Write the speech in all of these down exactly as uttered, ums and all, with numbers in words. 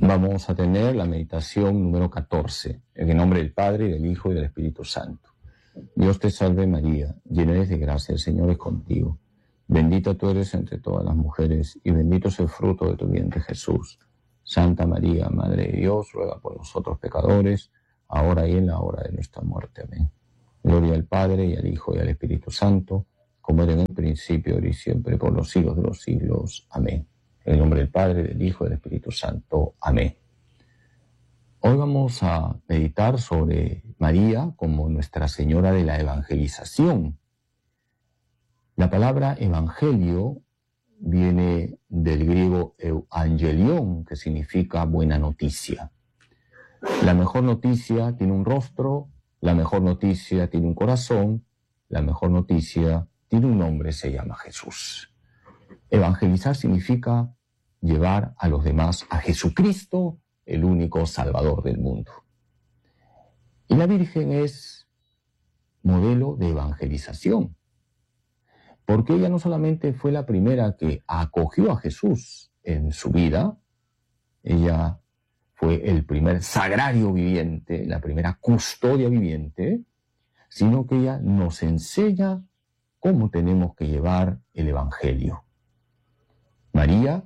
Vamos a tener la meditación número catorce, en el nombre del Padre, y del Hijo, y del Espíritu Santo. Dios te salve María, llena eres de gracia, el Señor es contigo. Bendita tú eres entre todas las mujeres, y bendito es el fruto de tu vientre Jesús. Santa María, Madre de Dios, ruega por nosotros pecadores, ahora y en la hora de nuestra muerte. Amén. Gloria al Padre, y al Hijo, y al Espíritu Santo, como era en el principio, ahora y siempre, por los siglos de los siglos. Amén. En el nombre del Padre, del Hijo y del Espíritu Santo. Amén. Hoy vamos a meditar sobre María como Nuestra Señora de la Evangelización. La palabra evangelio viene del griego evangelion, que significa buena noticia. La mejor noticia tiene un rostro, la mejor noticia tiene un corazón, la mejor noticia tiene un nombre, se llama Jesús. Evangelizar significa llevar a los demás a Jesucristo, el único Salvador del mundo. Y la Virgen es modelo de evangelización, porque ella no solamente fue la primera que acogió a Jesús en su vida, ella fue el primer sagrario viviente, la primera custodia viviente, sino que ella nos enseña cómo tenemos que llevar el Evangelio. María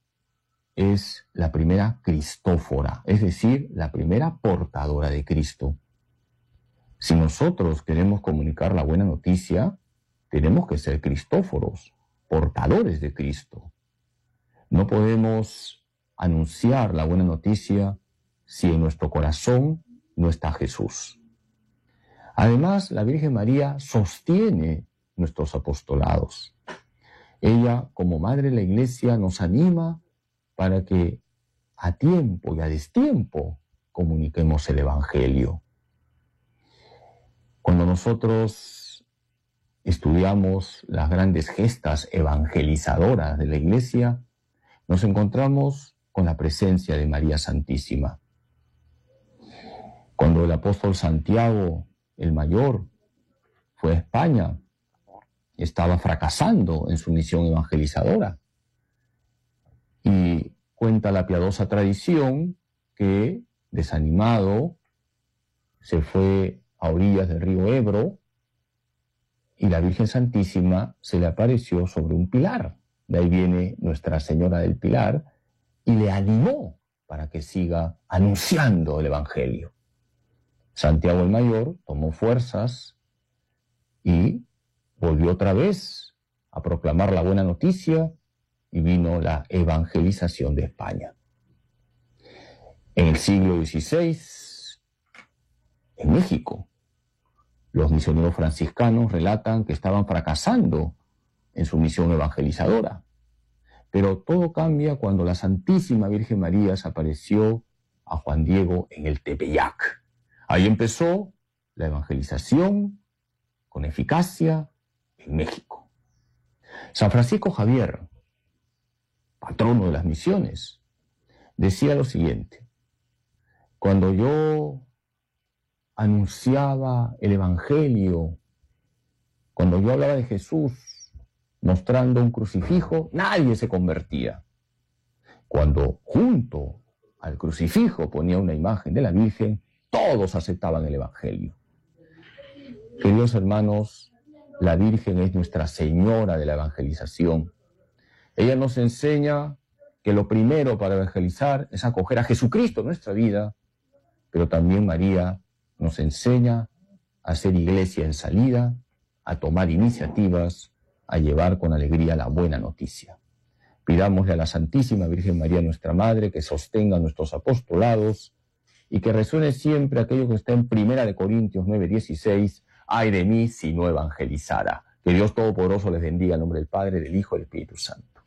es la primera Cristófora, es decir, la primera portadora de Cristo. Si nosotros queremos comunicar la buena noticia, tenemos que ser Cristóforos, portadores de Cristo. No podemos anunciar la buena noticia si en nuestro corazón no está Jesús. Además, la Virgen María sostiene nuestros apostolados. Ella, como Madre de la Iglesia, nos anima para que a tiempo y a destiempo comuniquemos el Evangelio. Cuando nosotros estudiamos las grandes gestas evangelizadoras de la Iglesia, nos encontramos con la presencia de María Santísima. Cuando el apóstol Santiago, el mayor, fue a España, estaba fracasando en su misión evangelizadora. Y cuenta la piadosa tradición que, desanimado, se fue a orillas del río Ebro y la Virgen Santísima se le apareció sobre un pilar. De ahí viene Nuestra Señora del Pilar y le animó para que siga anunciando el Evangelio. Santiago el Mayor tomó fuerzas y volvió otra vez a proclamar la buena noticia y vino la evangelización de España. En el siglo dieciséis, en México, los misioneros franciscanos relatan que estaban fracasando en su misión evangelizadora. Pero todo cambia cuando la Santísima Virgen María se apareció a Juan Diego en el Tepeyac. Ahí empezó la evangelización con eficacia en México. San Francisco Javier, patrono de las misiones, decía lo siguiente: cuando yo anunciaba el Evangelio, cuando yo hablaba de Jesús mostrando un crucifijo, nadie se convertía. Cuando junto al crucifijo ponía una imagen de la Virgen, todos aceptaban el Evangelio. Queridos hermanos, la Virgen es Nuestra Señora de la evangelización. Ella nos enseña que lo primero para evangelizar es acoger a Jesucristo en nuestra vida, pero también María nos enseña a ser iglesia en salida, a tomar iniciativas, a llevar con alegría la buena noticia. Pidámosle a la Santísima Virgen María, nuestra Madre, que sostenga nuestros apostolados y que resuene siempre aquello que está en Primera de Corintios nueve dieciséis, ay de mí si no evangelizara. Que Dios Todopoderoso les bendiga en nombre del Padre, del Hijo y del Espíritu Santo.